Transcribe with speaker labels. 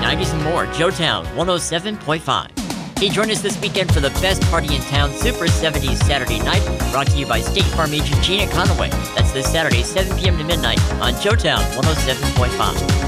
Speaker 1: 90s and more, Joetown 107.5. Hey, join us this weekend for the best party in town, Super 70s Saturday Night, brought to you by State Farm agent Gina Conaway. That's this Saturday, 7 p.m. to midnight on Joetown 107.5.